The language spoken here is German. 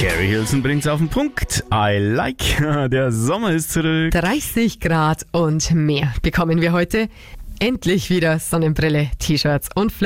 Carrie Hilson bringt's auf den Punkt. I like. Der Sommer ist zurück. 30 Grad und mehr bekommen wir heute. Endlich wieder Sonnenbrille, T-Shirts und